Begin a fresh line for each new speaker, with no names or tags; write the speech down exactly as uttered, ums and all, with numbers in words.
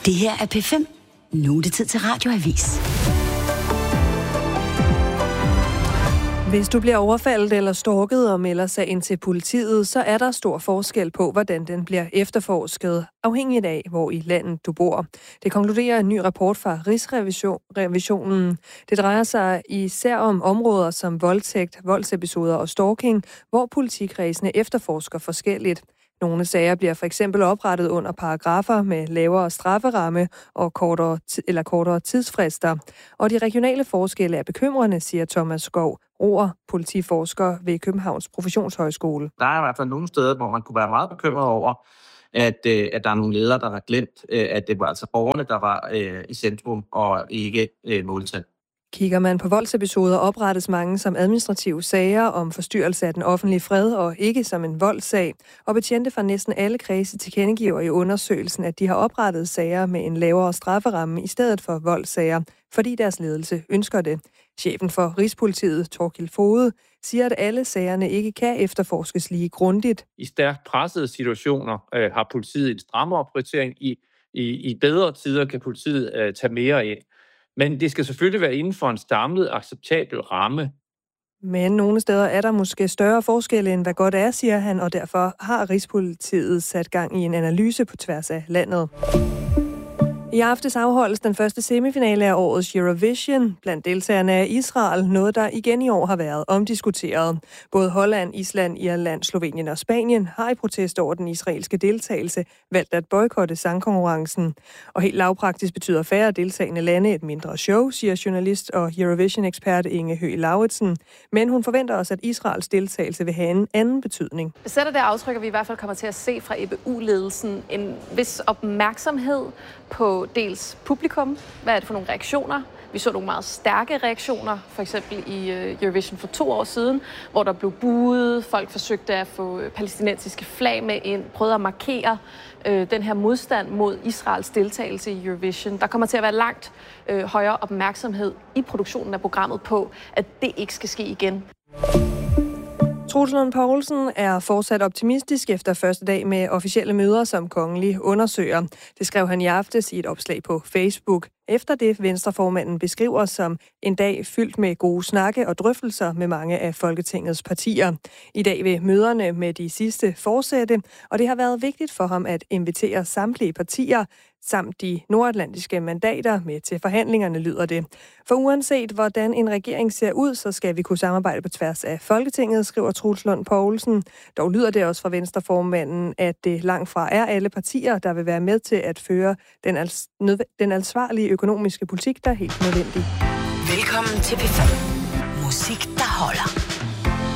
Det her er P fem. Nu er det tid til Radioavis.
Hvis du bliver overfaldet eller stalket og melder sig ind til politiet, så er der stor forskel på, hvordan den bliver efterforsket, afhængigt af, hvor i landet du bor. Det konkluderer en ny rapport fra Rigsrevisionen. Det drejer sig især om områder som voldtægt, voldsepisoder og stalking, hvor politikredsene efterforsker forskelligt. Nogle sager bliver for eksempel oprettet under paragrafer med lavere strafferamme og kortere, eller kortere tidsfrister. Og de regionale forskelle er bekymrende, siger Thomas Skov Roer, politiforsker ved Københavns Professionshøjskole.
Der er i hvert fald nogle steder, hvor man kunne være meget bekymret over, at, øh, at der er nogle ledere, der har glemt, øh, at det var altså borgerne, der var øh, i centrum og ikke øh, måltal.
Kigger man på voldsepisoder, oprettes mange som administrative sager om forstyrrelse af den offentlige fred og ikke som en voldssag. Og betjente fra næsten alle kredse tilkendegiver i undersøgelsen, at de har oprettet sager med en lavere strafferamme i stedet for voldssager, fordi deres ledelse ønsker det. Chefen for Rigspolitiet, Thorkild Foged, siger, at alle sagerne ikke kan efterforskes lige grundigt.
I stærkt pressede situationer øh, har politiet en strammere prioritering. I, i, I bedre tider kan politiet øh, tage mere ind. Men det skal selvfølgelig være inden for en samlet, acceptabel ramme.
Men nogle steder er der måske større forskelle, end hvad godt er, siger han, og derfor har Rigspolitiet sat gang i en analyse på tværs af landet. I aftes afholdes den første semifinale af årets Eurovision. Blandt deltagerne er Israel, noget der igen i år har været omdiskuteret. Både Holland, Island, Irland, Slovenien og Spanien har i protest over den israelske deltagelse valgt at boykotte sangkonkurrencen. Og helt lavpraktisk betyder færre deltagende lande et mindre show, siger journalist og Eurovision-ekspert Inge Høgh Lauritsen. Men hun forventer også, at Israels deltagelse vil have en anden betydning.
Det sætter det aftryk, at vi i hvert fald kommer til at se fra E B U-ledelsen en vis opmærksomhed på dels publikum. Hvad er det for nogle reaktioner? Vi så nogle meget stærke reaktioner, for eksempel i Eurovision for to år siden, hvor der blev buet, folk forsøgte at få palæstinensiske flag med ind, prøvede at markere øh, den her modstand mod Israels deltagelse i Eurovision. Der kommer til at være langt øh, højere opmærksomhed i produktionen af programmet på, at det ikke skal ske igen.
Troels Lund Poulsen er fortsat optimistisk efter første dag med officielle møder som kongelig undersøger. Det skrev han i aftes i et opslag på Facebook. Efter det Venstreformanden beskriver som en dag fyldt med gode snakke og drøftelser med mange af Folketingets partier. I dag vil møderne med de sidste fortsætte, og det har været vigtigt for ham at invitere samtlige partier samt de nordatlantiske mandater med til forhandlingerne, lyder det. For uanset hvordan en regering ser ud, så skal vi kunne samarbejde på tværs af Folketinget, skriver Troels Lund Poulsen. Dog lyder det også fra Venstreformanden, at det langt fra er alle partier, der vil være med til at føre den, als- nødv- den ansvarlige økonomiske politik, der er helt nødvendig.
Velkommen til P fem. Musik, der holder.